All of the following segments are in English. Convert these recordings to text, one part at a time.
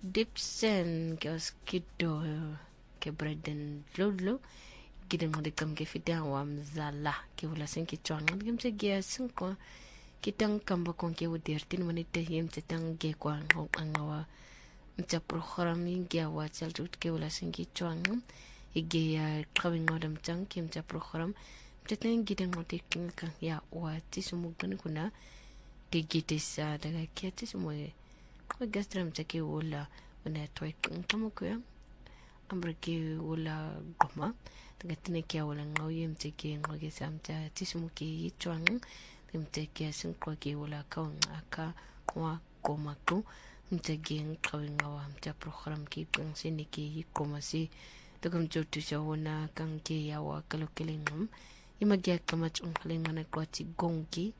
Dipsen ke oskido ke Braden Lolo gideng mo dekam ke fita wa mzala ke wala sen ke twanga ke mse ge sen ko kitang kamba kon ke udirtin mani te yem te tang ge kwa ngawa mta programming ge wa tsal tut ke wala sen ke twanga ige ya kawing ngodam tang ke mta program mta tang gideng mo dekam kan ya wa tisumu kan kuna ke gitesa daga ke tisumu ko gastram take wala wana toy kamo ko ambrake wala goma tagatine kia wala ngawye mteke ngoge samta tisumuke yitwang mteke sinkwa ke wala kaun aka kwa goma ko mteke ngkawi ngawa mta program ke pangsene ke yikoma si tokam jotu shawona kanke yawa kalokelengam imagya kamat unglengana kwati gongi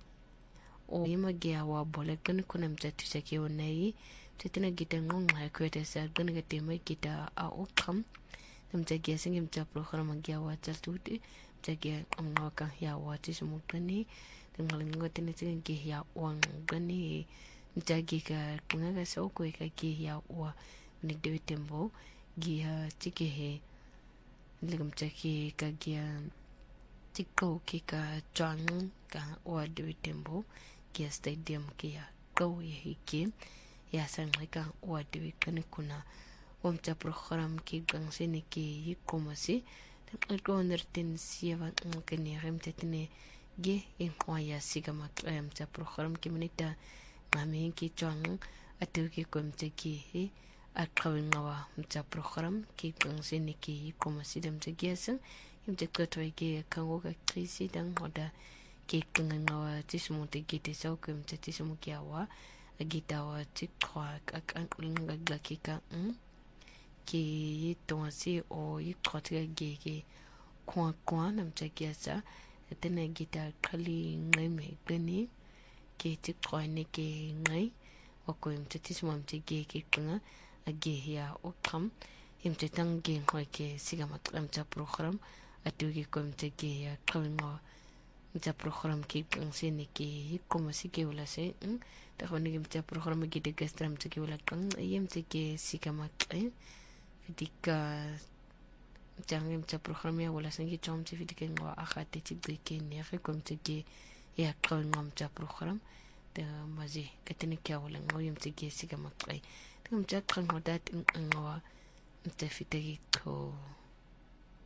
o imagya wa bole kan kuna mta tusake wonai tetina gita ngonga kwete sa gana gate mai gita a okam mtake singi mta program agya wa tatuti mtake amwaka ya wa tisumukani ngalingo tene tinge ya wang gani mtake ka kunga sa oko ka ki ya wa ni dewe tembo gia tike he legam mtake ka gia tiko kika twang ka wa dewe tembo gia stadium kia go ye hiki ya sanglika wa dewe kani kuna wamta program ki gangsene ki yikomasi ko nertin sieva ngene remtetne ge inkwaya sigama mta program ki minita mami ki twang atu ki komte ki akawingawa mta program ki gangsene ki yikomasi damte gesa imte kotwe ge kango ka krisi dang hoda ki kangawa tisumute gite sa ko mte tisumuki awa agitawa tikwa akalinga glakika ki yitonsi o yikotiga gege kwa namchagiasa tena gita kali ngame gani ki tikwa ne ke ngai wako imtatismo mtagege kuna agehia okam imtatange ngoke sigama mta program atugi ko mtage ya kalngo mta program ki kansene ki yikoma sige wala se takhoni mta program gide gastram mtage wala kan yemtage sigama dika jangan mta program ya wala sangi chom ti fidike ngo akhate ti dike ne fe kom tege ya kol ngom mta program de mazi katene kya wala ngo yem tege siga makai mta kan hodat ngo mta fitege ko